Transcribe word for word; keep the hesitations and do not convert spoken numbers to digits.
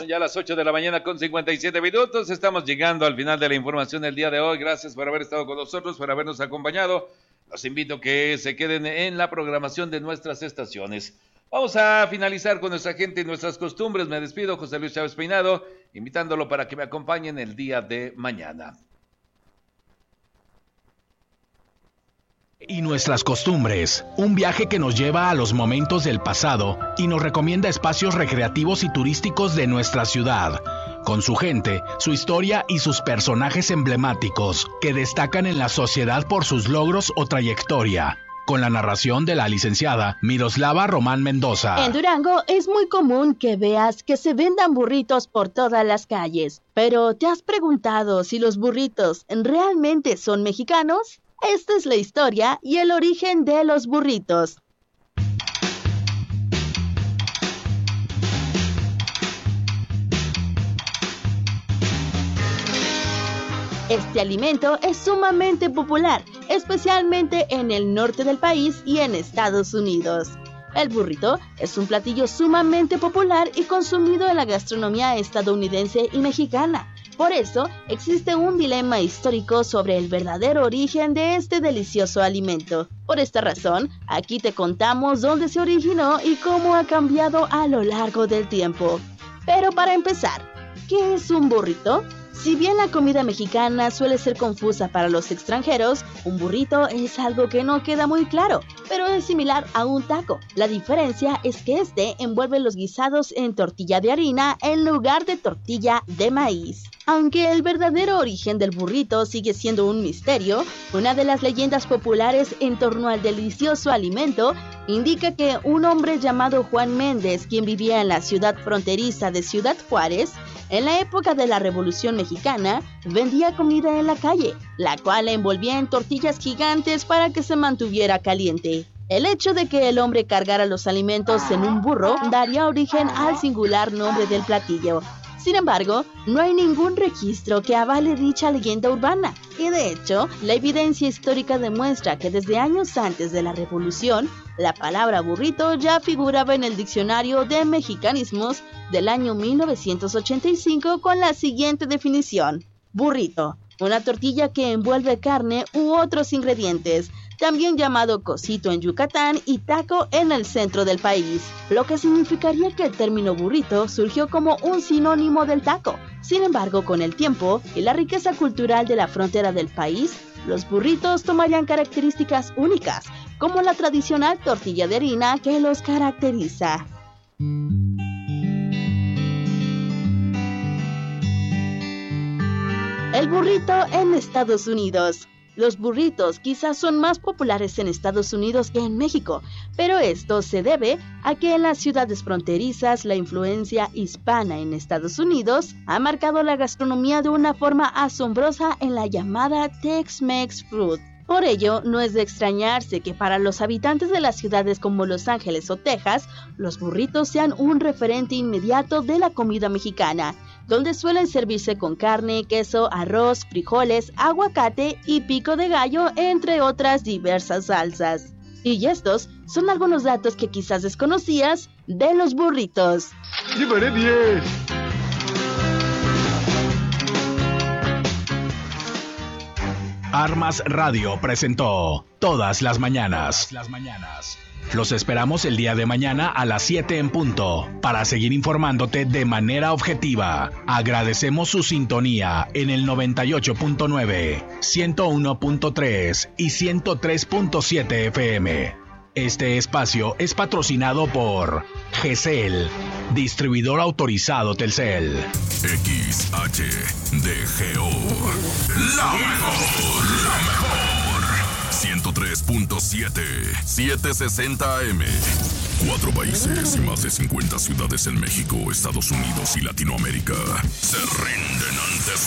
Son ya las ocho de la mañana con cincuenta y siete minutos. Estamos llegando al final de la información del día de hoy. Gracias por haber estado con nosotros, por habernos acompañado. Los invito a que se queden en la programación de nuestras estaciones. Vamos a finalizar con nuestra gente y nuestras costumbres. Me despido, José Luis Chávez Peinado, invitándolo para que me acompañen el día de mañana. Y nuestras costumbres, un viaje que nos lleva a los momentos del pasado y nos recomienda espacios recreativos y turísticos de nuestra ciudad, con su gente, su historia y sus personajes emblemáticos que destacan en la sociedad por sus logros o trayectoria, con la narración de la licenciada Miroslava Román Mendoza. En Durango es muy común que veas que se vendan burritos por todas las calles, pero ¿te has preguntado si los burritos realmente son mexicanos? Esta es la historia y el origen de los burritos. Este alimento es sumamente popular, especialmente en el norte del país y en Estados Unidos. El burrito es un platillo sumamente popular y consumido en la gastronomía estadounidense y mexicana. Por eso, existe un dilema histórico sobre el verdadero origen de este delicioso alimento. Por esta razón, aquí te contamos dónde se originó y cómo ha cambiado a lo largo del tiempo. Pero para empezar, ¿qué es un burrito? Si bien la comida mexicana suele ser confusa para los extranjeros, un burrito es algo que no queda muy claro, pero es similar a un taco. La diferencia es que este envuelve los guisados en tortilla de harina en lugar de tortilla de maíz. Aunque el verdadero origen del burrito sigue siendo un misterio, una de las leyendas populares en torno al delicioso alimento indica que un hombre llamado Juan Méndez, quien vivía en la ciudad fronteriza de Ciudad Juárez, en la época de la Revolución Mexicana, vendía comida en la calle, la cual la envolvía en tortillas gigantes para que se mantuviera caliente. El hecho de que el hombre cargara los alimentos en un burro daría origen al singular nombre del platillo. Sin embargo, no hay ningún registro que avale dicha leyenda urbana, y de hecho, la evidencia histórica demuestra que desde años antes de la Revolución, la palabra burrito ya figuraba en el diccionario de mexicanismos del año mil novecientos ochenta y cinco con la siguiente definición: burrito, una tortilla que envuelve carne u otros ingredientes, también llamado cosito en Yucatán y taco en el centro del país, lo que significaría que el término burrito surgió como un sinónimo del taco. Sin embargo, con el tiempo y la riqueza cultural de la frontera del país, los burritos tomarían características únicas, como la tradicional tortilla de harina que los caracteriza. El burrito en Estados Unidos. Los burritos quizás son más populares en Estados Unidos que en México, pero esto se debe a que en las ciudades fronterizas la influencia hispana en Estados Unidos ha marcado la gastronomía de una forma asombrosa en la llamada Tex-Mex Food. Por ello, no es de extrañarse que para los habitantes de las ciudades como Los Ángeles o Texas, los burritos sean un referente inmediato de la comida mexicana, donde suelen servirse con carne, queso, arroz, frijoles, aguacate y pico de gallo, entre otras diversas salsas. Y estos son algunos datos que quizás desconocías de los burritos. ¡Llevaré diez! Armas Radio presentó Todas las Mañanas. Los esperamos el día de mañana a las siete en punto para seguir informándote de manera objetiva. Agradecemos su sintonía en el noventa y ocho punto nueve, ciento uno punto tres y ciento tres punto siete F M. Este espacio es patrocinado por G C L, distribuidor autorizado Telcel. X H D G O, la mejor, la mejor. ciento tres punto siete, setecientos sesenta A M. Cuatro países y más de cincuenta ciudades en México, Estados Unidos y Latinoamérica se rinden ante